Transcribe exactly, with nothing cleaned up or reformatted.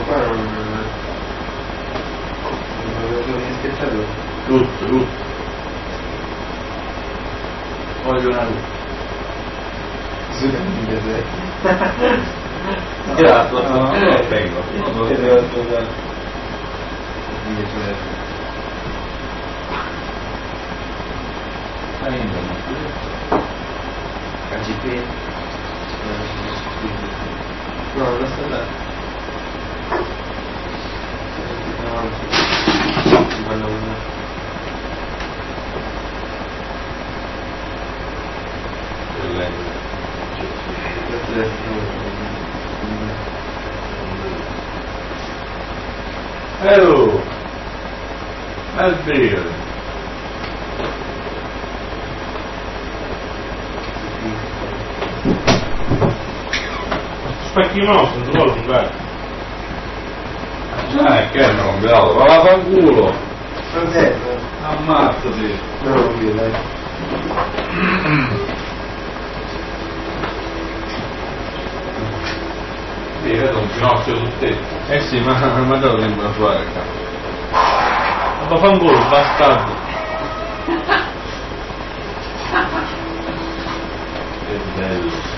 qua non... non avevo schiacciato. Tutto, tutto. Voglio una luce. Grazie, no, non lo tengo. Non lo tengo. K G P no, non sta là. Si fanno una hello addio spacchinoso, non vuole fare. Eh, che non vedo, ma va fanculo! non serve. Ammazzati! No, non vi dai. Sì, vedo un ginocchio su te. Eh sì, ma ma te lo devo fare, cazzo. Ma fanculo, bastardo! Che bello!